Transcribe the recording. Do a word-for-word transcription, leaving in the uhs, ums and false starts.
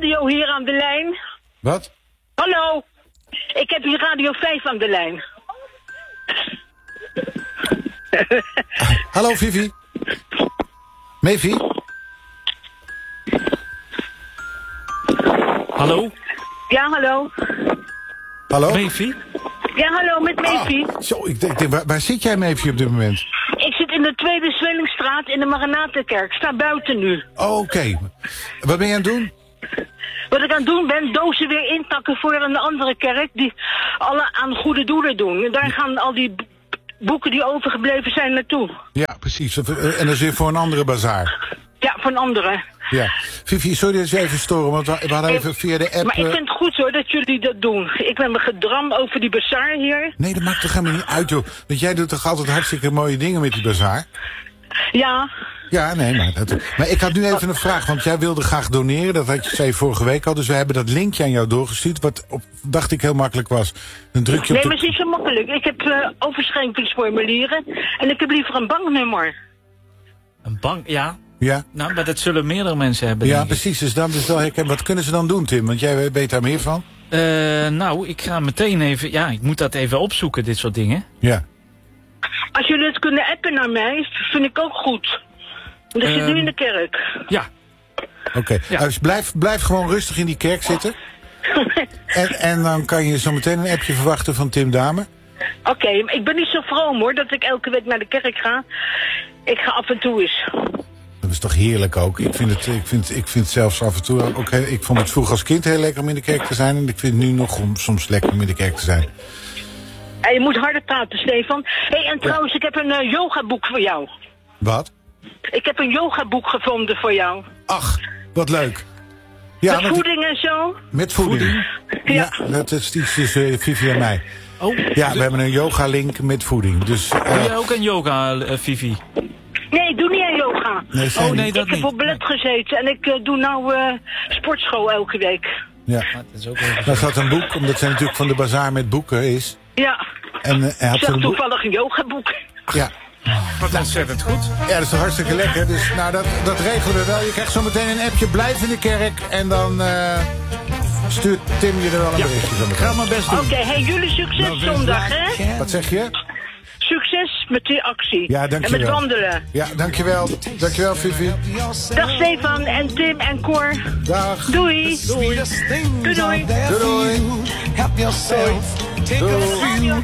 radio hier aan de lijn. Wat? Hallo. Ik heb hier Radio vijf aan de lijn. Hallo, Vivi. Mevi? Hallo? Ja, hallo. Hallo? Mevi? Ja, hallo, met Mevi. Ah, zo, ik denk, waar, waar zit jij, Mevi, op dit moment? Ik zit in de Tweede Zwellingstraat in de Maranatenkerk. Sta buiten nu. Oh, oké. Okay. Wat ben je aan het doen? Wat ik aan het doen ben, dozen weer inpakken voor een andere kerk die alle aan goede doelen doen. En daar gaan al die boeken die overgebleven zijn naartoe. Ja, precies. En dat is weer voor een andere bazaar. Ja, voor een andere. Ja. Vivi, sorry dat je even storen, want we hadden even via de app... Maar ik vind het goed hoor dat jullie dat doen. Ik ben me gedram over die bazaar hier. Nee, dat maakt toch helemaal niet uit, joh. Want jij doet toch altijd hartstikke mooie dingen met die bazaar? Ja. Ja, nee, maar, dat, maar ik had nu even een vraag, want jij wilde graag doneren. Dat had je zei vorige week al, dus we hebben dat linkje aan jou doorgestuurd, wat op, dacht ik heel makkelijk was. Dan druk je op Nee, de... maar het is niet zo makkelijk. Ik heb uh, overschenkingsformulieren en ik heb liever een banknummer. Een bank, ja. Ja. Nou, maar dat zullen meerdere mensen hebben. Ja, denk ik. precies. Dus dan is wel herkenbaar. Wat kunnen ze dan doen, Tim? Want jij weet daar meer van. Uh, nou, ik ga meteen even... Ja, ik moet dat even opzoeken, dit soort dingen. Ja. Als jullie het kunnen appen naar mij, vind ik ook goed. Want ik zit Um, nu in de kerk. Ja. Oké. Okay. Ja. Dus blijf, blijf gewoon rustig in die kerk zitten. en, en dan kan je zo meteen een appje verwachten van Tim Damer. Oké, okay, ik ben niet zo vroom hoor, dat ik elke week naar de kerk ga. Ik ga af en toe eens. Dat is toch heerlijk ook. Ik vind het, ik vind, ik vind het zelfs af en toe ook heel, ik vond het vroeger als kind heel lekker om in de kerk te zijn. En ik vind het nu nog om, soms lekker om in de kerk te zijn. En je moet harder praten, Stefan. Hé, hey, en trouwens, ik heb een uh, yogaboek voor jou. Wat? Ik heb een yogaboek gevonden voor jou. Ach, wat leuk. Ja, met voeding en zo? Met voeding. voeding. Ja. ja, dat is iets tussen uh, Vivi en mij. Oh. Ja, we hebben een yoga-link met voeding. Dus, uh, doe jij ook een yoga, uh, Vivi? Nee, ik doe niet aan yoga. Nee, oh, nee, dat ik niet. heb op ballet gezeten en ik uh, doe nou uh, sportschool elke week. Ja, ah, dat is ook even... Daar staat een boek, omdat zij natuurlijk van de bazaar met boeken is. Ja, en, uh, hij had ik zag een toevallig een yogaboek. Ja. Wat ontzettend goed. Ja, dat is toch hartstikke lekker. Dus nou, dat, dat regelen we wel. Je krijgt zo meteen een appje, blijf in de kerk. En dan uh, stuurt Tim je er wel een ja. berichtje van. Ik ga mijn best doen. Oké, okay, hey, jullie succes nou, zondag, hè? Wat zeg je? Succes met die actie. Ja, dankjewel. En met wandelen. Ja, dankjewel. Dankjewel, Vivi. Dag Stefan en Tim en Cor. Dag. Doei. Doei. Doei. Doei. Doei. Doei. Help yourself. Take a few